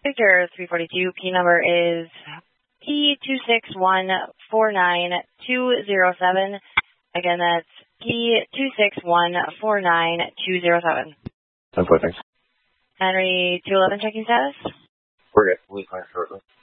Victor 342, P number is P26149207. Again, that's P26149207. 10-4, thanks. Henry 211, checking status. We're good. We'll be fine shortly.